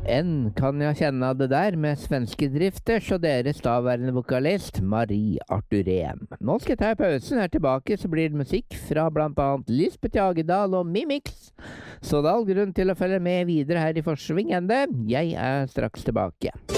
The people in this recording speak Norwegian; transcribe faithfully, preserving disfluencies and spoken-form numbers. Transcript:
enn kan jeg kjenne det der med svenske drifter, så deres daværende vokalist Marie Arthurén. Nå skal jeg ta en pause, her tilbake så blir det musikk fra blant annet Lisbeth Jagedal og Mimix. Så det er all grunn til å følge med videre her i Forsvingende. Jeg er straks tilbake.